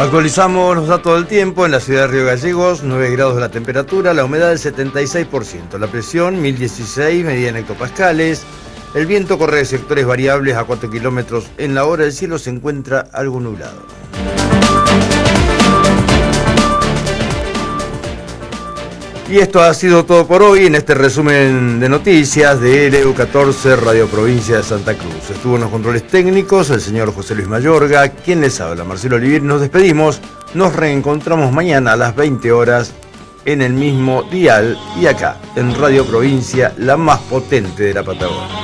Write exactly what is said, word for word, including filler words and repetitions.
Actualizamos los datos del tiempo. En la ciudad de Río Gallegos, nueve grados de la temperatura, la humedad del setenta y seis por ciento, la presión mil dieciséis, medida en hectopascales. El viento corre de sectores variables a cuatro kilómetros en la hora. El cielo se encuentra algo nublado. Y esto ha sido todo por hoy en este resumen de noticias de L U catorce Radio Provincia de Santa Cruz. Estuvo en los controles técnicos el señor José Luis Mayorga, quien les habla, Marcelo Olivier. Nos despedimos, nos reencontramos mañana a las veinte horas en el mismo dial y acá, en Radio Provincia, la más potente de la Patagonia.